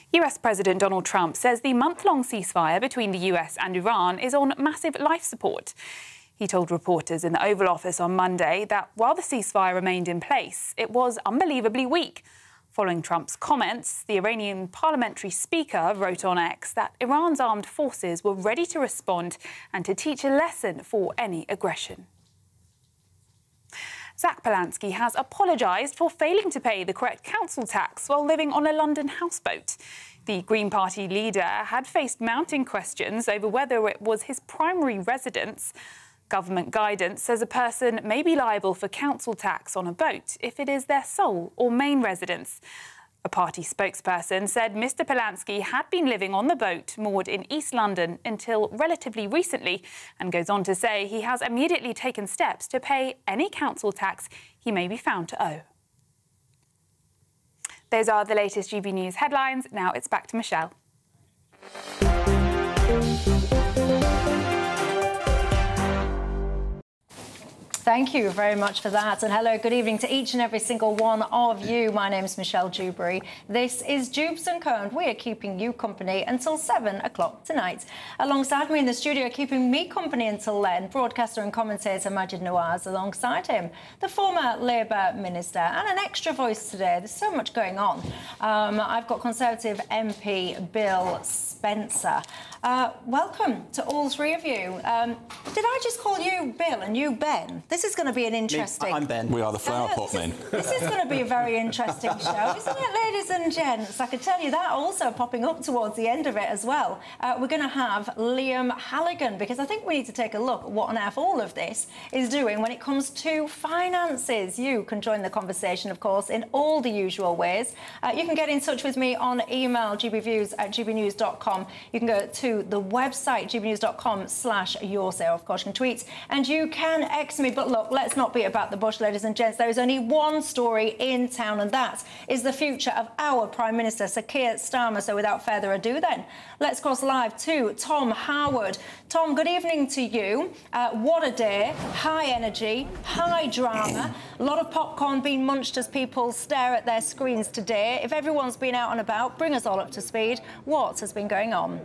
US President Donald Trump says the month-long ceasefire between the US and Iran is on massive life support. He told reporters in the Oval Office on Monday that while the ceasefire remained in place, it was unbelievably weak. Following Trump's comments, the Iranian parliamentary speaker wrote on X that Iran's armed forces were ready to respond and to teach a lesson for any aggression. Zach Polanski has apologised for failing to pay the correct council tax while living on a London houseboat. The Green Party leader had faced mounting questions over whether it was his primary residence. Government guidance says a person may be liable for council tax on a boat if it is their sole or main residence. A party spokesperson said Mr Polanski had been living on the boat moored in East London until relatively recently, and goes on to say he has immediately taken steps to pay any council tax he may be found to owe. Those are the latest GB News headlines. Now it's back to Michelle. Thank you very much for that. And hello, good evening to each and every single one of you. My name's Michelle Dewberry. This is Jubes & Co, and we are keeping you company until 7 o'clock tonight. Alongside me in the studio, keeping me company until then, broadcaster and commentator Majid Nawaz. Alongside him, the former Labour minister, and an extra voice today. There's so much going on. I've got Conservative MP Bill Spencer. Welcome to all three of you. Did I just call you Bill and you Ben? This is going to be an interesting... I'm Ben. We are the flower pot men. This is going to be a very interesting show, isn't it, ladies and gents? I can tell you that also popping up towards the end of it as well. We're going to have Liam Halligan, because I think we need to take a look at what on earth all of this is doing when it comes to finances. You can join the conversation, of course, in all the usual ways. You can get in touch with me on email, gbviews@gbnews.com. You can go to the website, gbnews.com/yoursay. Of course, you can tweet, and you can X me. But look, let's not beat about the bush, ladies and gents. There is only one story in town, and that is the future of our Prime Minister, Sir Keir Starmer. So without further ado, then, let's cross live to Tom Harwood. Tom, good evening to you. What a day. High energy, high drama. A lot of popcorn being munched as people stare at their screens today. If everyone's been out and about, bring us all up to speed. What has been going on?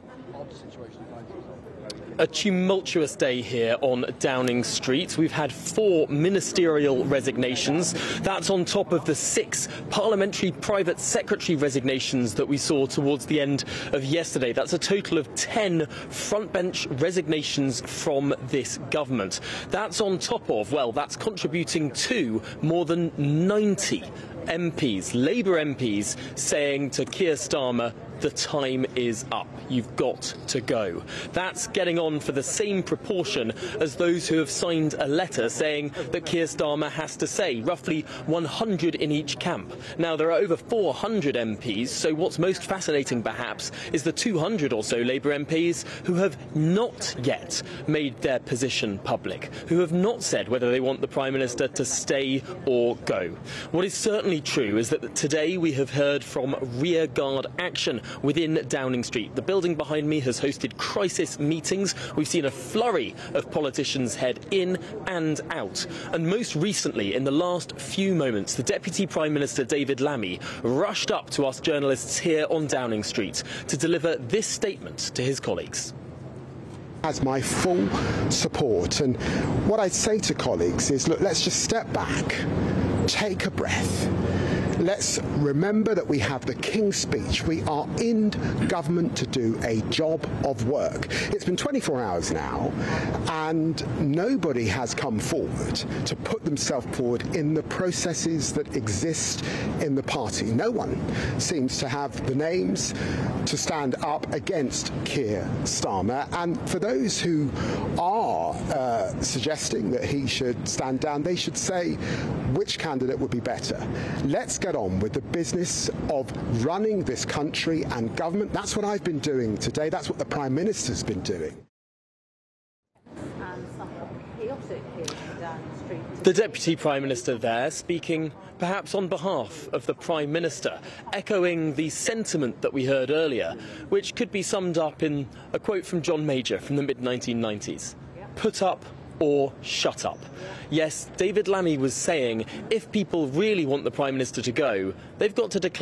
A tumultuous day here on Downing Street. We've had 4 ministerial resignations. That's on top of the 6 parliamentary private secretary resignations that we saw towards the end of yesterday. That's a total of 10 frontbench resignations from this government. That's on top of, well, that's contributing to more than 90 MPs, Labour MPs, saying to Keir Starmer, the time is up. You've got to go. That's getting on for the same proportion as those who have signed a letter saying that Keir Starmer has to say, roughly 100 in each camp. Now, there are over 400 MPs, so what's most fascinating, perhaps, is the 200 or so Labour MPs who have not yet made their position public, who have not said whether they want the Prime Minister to stay or go. What is certainly true is that today we have heard from rearguard action within Downing Street. The building behind me has hosted crisis meetings. We've seen a flurry of politicians head in and out. And most recently, in the last few moments, the Deputy Prime Minister David Lammy rushed up to us journalists here on Downing Street to deliver this statement to his colleagues. Has my full support, and what I'd say to colleagues is, look, let's just step back, take a breath. Let's remember that we have the King's Speech. We are in government to do a job of work. It's been 24 hours now, and nobody has come forward to put themselves forward in the processes that exist in the party. No one seems to have the names to stand up against Keir Starmer. And for those who are suggesting that he should stand down, they should say which candidate would be better. Let's get on with the business of running this country and government. That's what I've been doing today. That's what the Prime Minister's been doing. The Deputy Prime Minister there speaking perhaps on behalf of the Prime Minister, echoing the sentiment that we heard earlier, which could be summed up in a quote from John Major from the mid-1990s. Put up or shut up. Yes, David Lammy was saying if people really want the Prime Minister to go, they've got to declare